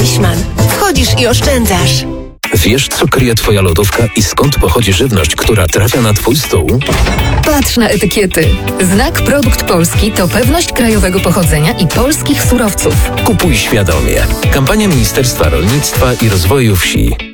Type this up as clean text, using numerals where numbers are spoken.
Fleischmann. Wchodzisz i oszczędzasz. Wiesz, co kryje Twoja lodówka i skąd pochodzi żywność, która trafia na Twój stół? Patrz na etykiety. Znak Produkt Polski to pewność krajowego pochodzenia i polskich surowców. Kupuj świadomie. Kampania Ministerstwa Rolnictwa i Rozwoju Wsi.